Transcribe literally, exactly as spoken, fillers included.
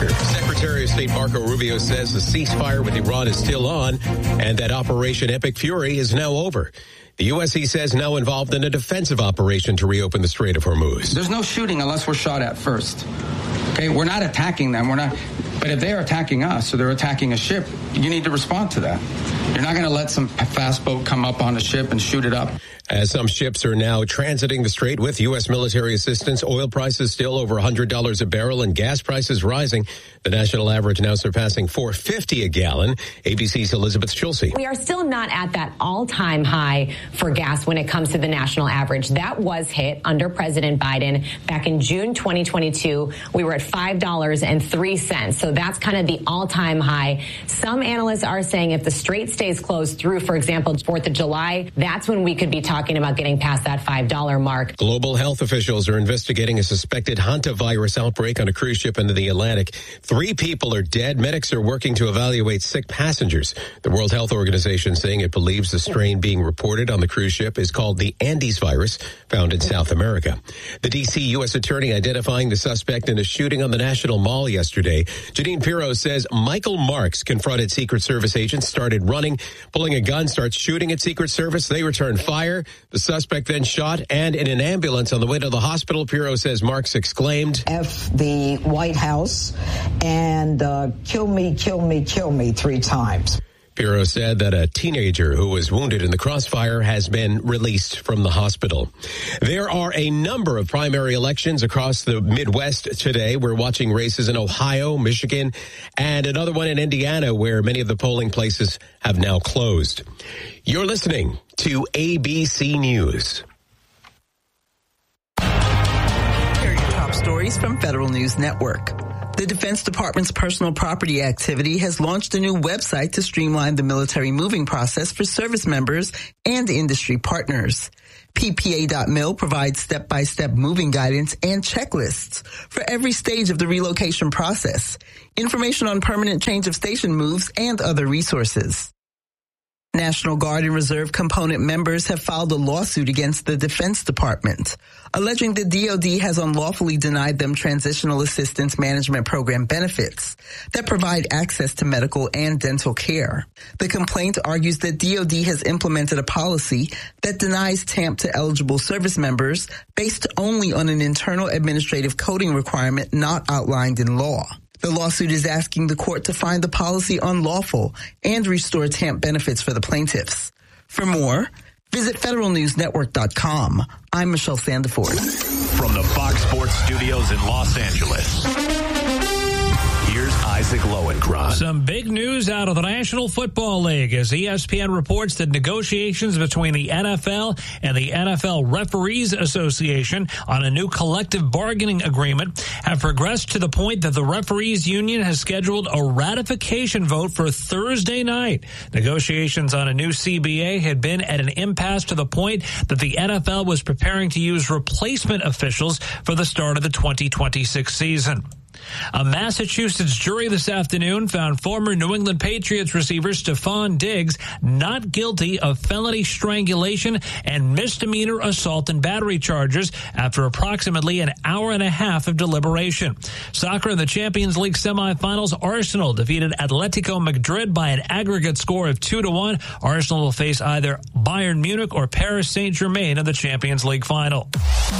Tucker. Secretary of State Marco Rubio says the ceasefire with Iran is still on and that Operation Epic Fury is now over. The U S, he says, now involved in a defensive operation to reopen the Strait of Hormuz. There's no shooting unless we're shot at first. Okay, we're not attacking them. We're not. But if they're attacking us or they're attacking a ship, you need to respond to that. You're not going to let some fast boat come up on a ship and shoot it up. As some ships are now transiting the strait with U S military assistance, oil prices still over one hundred dollars a barrel and gas prices rising. The national average now surpassing four dollars and fifty cents a gallon. A B C's Elizabeth Schulze. We are still not at that all-time high for gas when it comes to the national average. That was hit under President Biden back in June twenty twenty-two. We were at five dollars and three cents. So that's kind of the all-time high. Some analysts are saying if the strait stays closed through, for example, fourth of July, that's when we could be talking talking about getting past that five dollar mark. Global health officials are investigating a suspected hantavirus outbreak on a cruise ship into the Atlantic. Three people are dead. Medics are working to evaluate sick passengers. The World Health Organization saying it believes the strain being reported on the cruise ship is called the Andes virus, found in South America. The D C U S attorney identifying the suspect in a shooting on the National Mall yesterday. Janine Pirro says Michael Marks confronted Secret Service agents, started running, pulling a gun, starts shooting at Secret Service. They return fire. The suspect then shot, and in an ambulance on the way to the hospital, Pirro says Marks exclaimed, F the White House and uh, kill me, kill me, kill me three times. Pirro said that a teenager who was wounded in the crossfire has been released from the hospital. There are a number of primary elections across the Midwest today. We're watching races in Ohio, Michigan, and another one in Indiana where many of the polling places have now closed. You're listening to A B C News. Here are your top stories from Federal News Network. The Defense Department's personal property activity has launched a new website to streamline the military moving process for service members and industry partners. P P A dot mil provides step-by-step moving guidance and checklists for every stage of the relocation process, information on permanent change of station moves, and other resources. National Guard and Reserve component members have filed a lawsuit against the Defense Department, alleging the D O D has unlawfully denied them Transitional Assistance Management Program benefits that provide access to medical and dental care. The complaint argues that D O D has implemented a policy that denies T A M P to eligible service members based only on an internal administrative coding requirement not outlined in law. The lawsuit is asking the court to find the policy unlawful and restore T A M P benefits for the plaintiffs. For more, visit federal news network dot com. I'm Michelle Sandiford. From the Fox Sports Studios in Los Angeles, here's Isaac Lowenkron. Some big news out of the National Football League as E S P N reports that negotiations between the N F L and the N F L Referees Association on a new collective bargaining agreement have progressed to the point that the referees union has scheduled a ratification vote for Thursday night. Negotiations on a new C B A had been at an impasse to the point that the N F L was preparing to use replacement officials for the start of the twenty twenty-six season. A Massachusetts jury this afternoon found former New England Patriots receiver Stephon Diggs not guilty of felony strangulation and misdemeanor assault and battery charges after approximately an hour and a half of deliberation. Soccer in the Champions League semifinals, Arsenal defeated Atletico Madrid by an aggregate score of two to one. Arsenal will face either Bayern Munich or Paris Saint-Germain in the Champions League final.